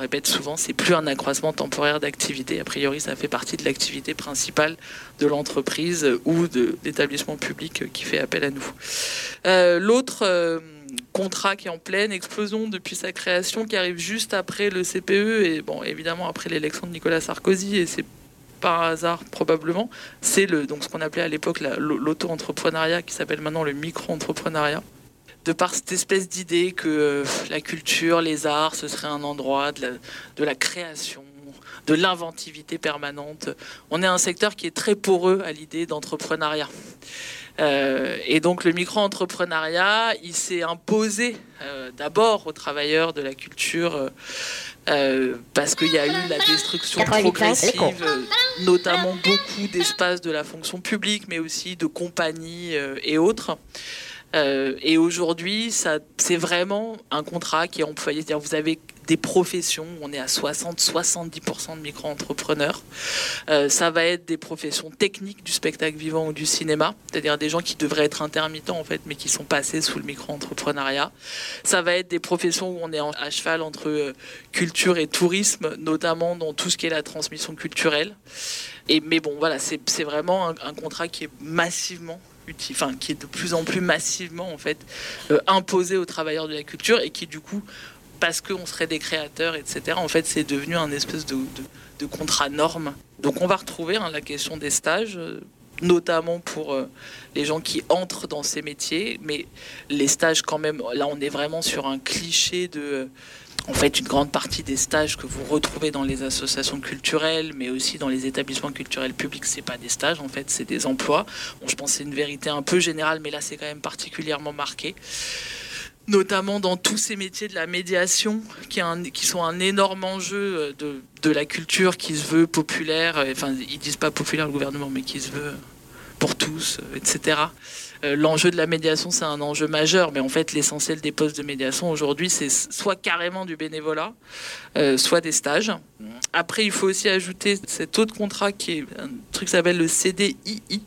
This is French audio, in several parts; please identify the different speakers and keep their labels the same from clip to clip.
Speaker 1: répète souvent, c'est plus un accroissement temporaire d'activité. A priori, ça fait partie de l'activité principale de l'entreprise ou de l'établissement public qui fait appel à nous. L'autre contrat qui est en pleine explosion depuis sa création, qui arrive juste après le CPE et bon, évidemment après l'élection de Nicolas Sarkozy, et c'est par hasard probablement, c'est donc ce qu'on appelait à l'époque l'auto-entrepreneuriat, qui s'appelle maintenant le micro-entrepreneuriat. De par cette espèce d'idée que la culture, les arts, ce serait un endroit de la création, de l'inventivité permanente. On est un secteur qui est très poreux à l'idée d'entrepreneuriat. Et donc le micro-entrepreneuriat, il s'est imposé d'abord aux travailleurs de la culture parce qu'il y a eu la destruction progressive, notamment beaucoup d'espaces de la fonction publique, mais aussi de compagnies et autres. Et aujourd'hui, c'est vraiment un contrat qui est employé. C'est-à-dire, vous avez des professions, on est à 60-70% de micro-entrepreneurs. Ça va être des professions techniques du spectacle vivant ou du cinéma, c'est-à-dire des gens qui devraient être intermittents en fait, mais qui sont passés sous le micro-entrepreneuriat. Ça va être des professions où on est à cheval entre culture et tourisme, notamment dans tout ce qui est la transmission culturelle. Mais bon, voilà, c'est vraiment un contrat qui est massivement qui est de plus en plus massivement en fait imposé aux travailleurs de la culture et qui du coup, parce qu'on serait des créateurs, etc., en fait c'est devenu un espèce de contrat norme. Donc on va retrouver la question des stages, notamment pour les gens qui entrent dans ces métiers, mais les stages quand même, là on est vraiment sur un cliché de... En fait, une grande partie des stages que vous retrouvez dans les associations culturelles, mais aussi dans les établissements culturels publics, c'est pas des stages, en fait, c'est des emplois. Bon, je pense que c'est une vérité un peu générale, mais là, c'est quand même particulièrement marqué. Notamment dans tous ces métiers de la médiation, qui sont un énorme enjeu de la culture qui se veut populaire. Enfin, ils disent pas populaire, le gouvernement, mais qui se veut pour tous, etc. L'enjeu de la médiation, c'est un enjeu majeur, mais en fait, l'essentiel des postes de médiation aujourd'hui, c'est soit carrément du bénévolat, soit des stages. Après, il faut aussi ajouter cet autre contrat qui est un truc qui s'appelle le CDI,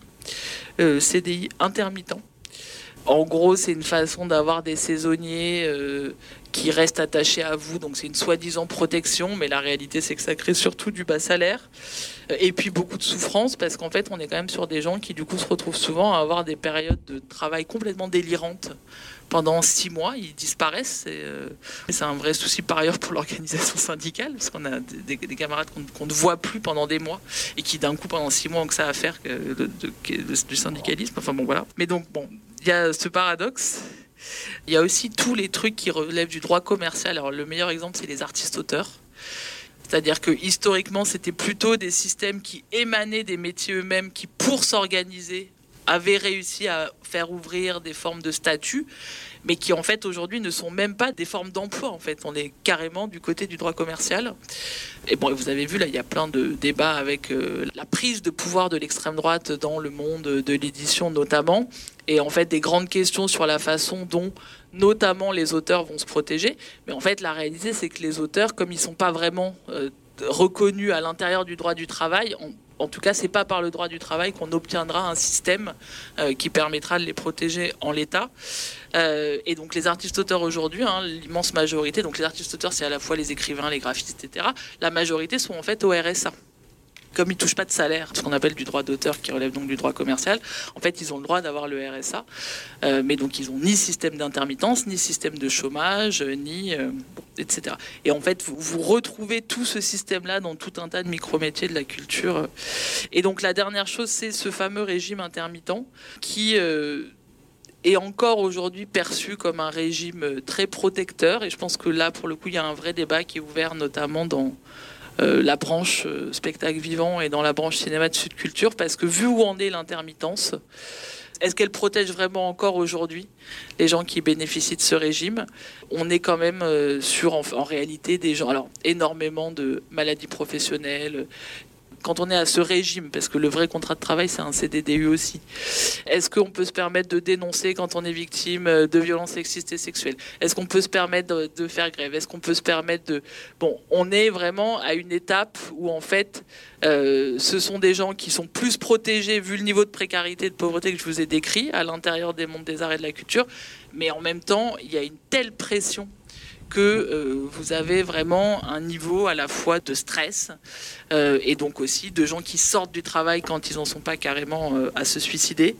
Speaker 1: CDI intermittent. En gros, c'est une façon d'avoir des saisonniers qui restent attachés à vous. Donc, c'est une soi-disant protection, mais la réalité, c'est que ça crée surtout du bas salaire. Et puis, beaucoup de souffrance, parce qu'en fait, on est quand même sur des gens qui, du coup, se retrouvent souvent à avoir des périodes de travail complètement délirantes. Pendant 6 mois, ils disparaissent. C'est un vrai souci, par ailleurs, pour l'organisation syndicale, parce qu'on a des camarades qu'on ne voit plus pendant des mois, et qui, d'un coup, pendant 6 mois, ont que ça à faire du syndicalisme. Enfin, bon, voilà. Mais donc, bon, il y a ce paradoxe. Il y a aussi tous les trucs qui relèvent du droit commercial. Alors, le meilleur exemple, c'est les artistes-auteurs. C'est-à-dire que historiquement, c'était plutôt des systèmes qui émanaient des métiers eux-mêmes, qui, pour s'organiser, avaient réussi à faire ouvrir des formes de statut, mais qui en fait aujourd'hui ne sont même pas des formes d'emploi. En fait, on est carrément du côté du droit commercial. Et bon, vous avez vu là, il y a plein de débats avec la prise de pouvoir de l'extrême droite dans le monde de l'édition notamment, et en fait des grandes questions sur la façon dont notamment les auteurs vont se protéger. Mais en fait, la réalité, c'est que les auteurs, comme ils sont pas vraiment reconnus à l'intérieur du droit du travail, en tout cas, c'est pas par le droit du travail qu'on obtiendra un système qui permettra de les protéger en l'état. Et donc les artistes-auteurs aujourd'hui, l'immense majorité, donc les artistes-auteurs, c'est à la fois les écrivains, les graphistes, etc. La majorité sont en fait au RSA. Comme ils ne touchent pas de salaire, ce qu'on appelle du droit d'auteur, qui relève donc du droit commercial, en fait, ils ont le droit d'avoir le RSA. Mais donc, ils n'ont ni système d'intermittence, ni système de chômage, etc. Et en fait, vous retrouvez tout ce système-là dans tout un tas de micro-métiers de la culture. Et donc, la dernière chose, c'est ce fameux régime intermittent qui... est encore aujourd'hui perçu comme un régime très protecteur. Et je pense que là, pour le coup, il y a un vrai débat qui est ouvert, notamment dans la branche spectacle vivant et dans la branche cinéma de Sud Culture, parce que vu où en est l'intermittence, est-ce qu'elle protège vraiment encore aujourd'hui les gens qui bénéficient de ce régime? On est quand même sur, en réalité, des gens... Alors, énormément de maladies professionnelles... Quand on est à ce régime, parce que le vrai contrat de travail, c'est un CDDU aussi, est-ce qu'on peut se permettre de dénoncer quand on est victime de violences sexistes et sexuelles? Est-ce qu'on peut se permettre de faire grève? Est-ce qu'on peut se permettre de... Bon, on est vraiment à une étape où, en fait, ce sont des gens qui sont plus protégés vu le niveau de précarité et de pauvreté que je vous ai décrit à l'intérieur des mondes des arts et de la culture, mais en même temps, il y a une telle pression que vous avez vraiment un niveau à la fois de stress et donc aussi de gens qui sortent du travail quand ils n'en sont pas carrément à se suicider,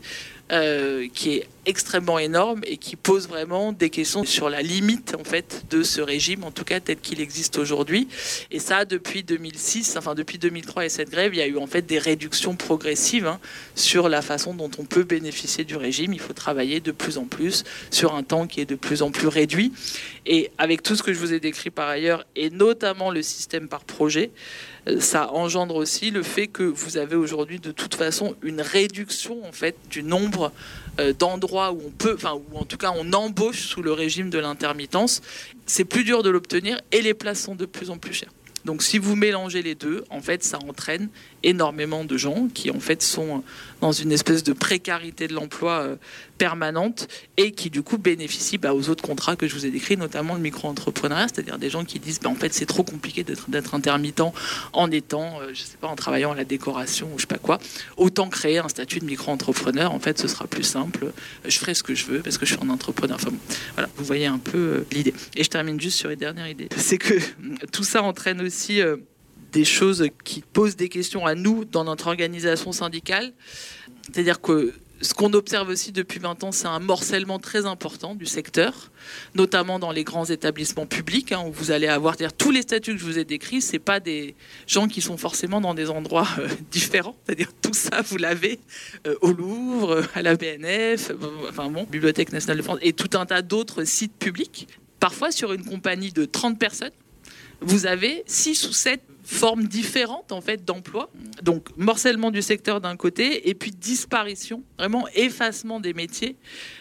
Speaker 1: qui est extrêmement énorme et qui pose vraiment des questions sur la limite en fait de ce régime, en tout cas tel qu'il existe aujourd'hui. Et ça, depuis 2006, enfin depuis 2003 et cette grève, il y a eu en fait des réductions progressives sur la façon dont on peut bénéficier du régime. Il faut travailler de plus en plus sur un temps qui est de plus en plus réduit. Et avec tout ce que je vous ai décrit par ailleurs, et notamment le système par projet, ça engendre aussi le fait que vous avez aujourd'hui de toute façon une réduction en fait du nombre d'endroits où on peut, enfin où en tout cas on embauche sous le régime de l'intermittence. C'est plus dur de l'obtenir et les places sont de plus en plus chères. Donc si vous mélangez les deux, en fait, ça entraîne énormément de gens qui en fait sont dans une espèce de précarité de l'emploi permanente et qui du coup bénéficient aux autres contrats que je vous ai décrits, notamment le micro-entrepreneuriat, c'est-à-dire des gens qui disent en fait c'est trop compliqué d'être intermittent en étant, je sais pas, en travaillant à la décoration ou je sais pas quoi. Autant créer un statut de micro-entrepreneur, en fait ce sera plus simple, je ferai ce que je veux parce que je suis un entrepreneur. Enfin bon, voilà, vous voyez un peu l'idée. Et je termine juste sur une dernière idée, c'est que tout ça entraîne aussi des choses qui posent des questions à nous dans notre organisation syndicale. C'est-à-dire que ce qu'on observe aussi depuis 20 ans, c'est un morcellement très important du secteur, notamment dans les grands établissements publics, où vous allez avoir, c'est-à-dire tous les statuts que je vous ai décrits, c'est pas des gens qui sont forcément dans des endroits différents. C'est-à-dire tout ça, vous l'avez au Louvre, à la BNF, Bibliothèque nationale de France, et tout un tas d'autres sites publics. Parfois, sur une compagnie de 30 personnes, vous avez 6 ou 7 formes différentes en fait d'emploi. Donc morcellement du secteur d'un côté et puis disparition, vraiment effacement des métiers.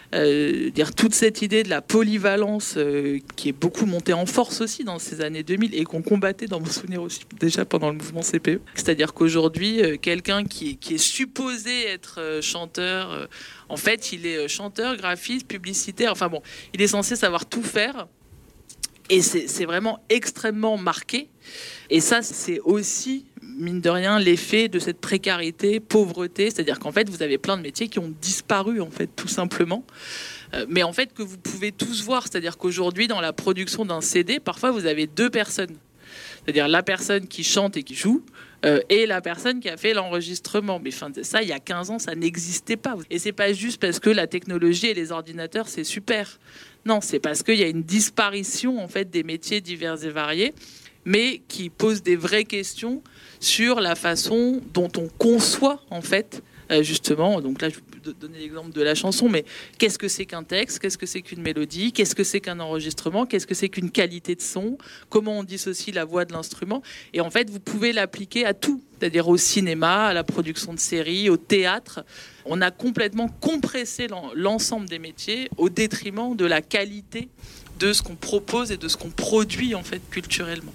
Speaker 1: Dire toute cette idée de la polyvalence qui est beaucoup montée en force aussi dans ces années 2000 et qu'on combattait dans mon souvenir aussi déjà pendant le mouvement CPE. C'est-à-dire qu'aujourd'hui, quelqu'un qui est supposé être chanteur, en fait il est chanteur, graphiste, publicitaire, enfin bon, il est censé savoir tout faire. Et c'est vraiment extrêmement marqué. Et ça, c'est aussi, mine de rien, l'effet de cette précarité, pauvreté. C'est-à-dire qu'en fait, vous avez plein de métiers qui ont disparu, en fait, tout simplement. Mais en fait, que vous pouvez tous voir. C'est-à-dire qu'aujourd'hui, dans la production d'un CD, parfois, vous avez 2 personnes. C'est-à-dire la personne qui chante et qui joue et la personne qui a fait l'enregistrement. Mais ça, il y a 15 ans, ça n'existait pas. Et c'est pas juste parce que la technologie et les ordinateurs, c'est super. Non, c'est parce qu'il y a une disparition en fait des métiers divers et variés, mais qui pose des vraies questions sur la façon dont on conçoit en fait justement. Donc là, je vais vous donner l'exemple de la chanson, mais qu'est-ce que c'est qu'un texte? Qu'est-ce que c'est qu'une mélodie? Qu'est-ce que c'est qu'un enregistrement? Qu'est-ce que c'est qu'une qualité de son? Comment on dissocie la voix de l'instrument? Et en fait, vous pouvez l'appliquer à tout, c'est-à-dire au cinéma, à la production de séries, au théâtre. On a complètement compressé l'ensemble des métiers au détriment de la qualité de ce qu'on propose et de ce qu'on produit en fait culturellement.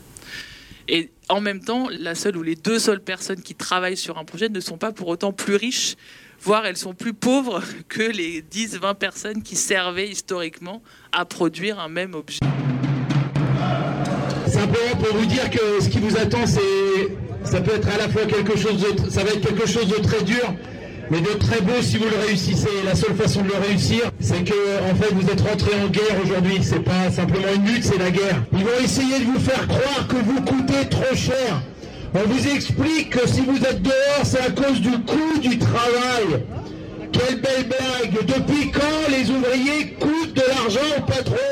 Speaker 1: Et en même temps, la seule ou les 2 seules personnes qui travaillent sur un projet ne sont pas pour autant plus riches, voire elles sont plus pauvres que les 10-20 personnes qui servaient historiquement à produire un même objet.
Speaker 2: Simplement pour vous dire que ce qui vous attend, ça peut être à la fois ça va être quelque chose de très dur, mais de très beau si vous le réussissez. La seule façon de le réussir, c'est que en fait vous êtes rentrés en guerre aujourd'hui. C'est pas simplement une lutte, c'est la guerre. Ils vont essayer de vous faire croire que vous coûtez trop cher. On vous explique que si vous êtes dehors, c'est à cause du coût du travail. Quelle belle blague! Depuis quand les ouvriers coûtent de l'argent au patron?